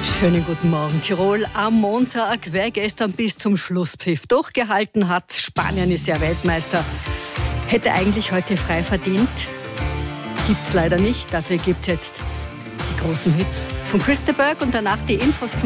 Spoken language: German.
Schönen guten Morgen. Tirol am Montag. Wer gestern bis zum Schlusspfiff durchgehalten hat, Spanien ist ja Weltmeister, hätte eigentlich heute frei verdient. Gibt's leider nicht. Dafür gibt's jetzt die großen Hits von Chris de Burgh und danach die Infos zum